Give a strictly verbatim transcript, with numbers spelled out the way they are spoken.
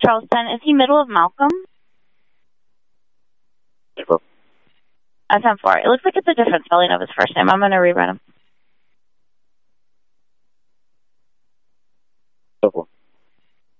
Charleston. Is he middle of Malcolm? April. Uh, ten four. It looks like it's a different spelling of his first name. I'm going to rewrite him. April.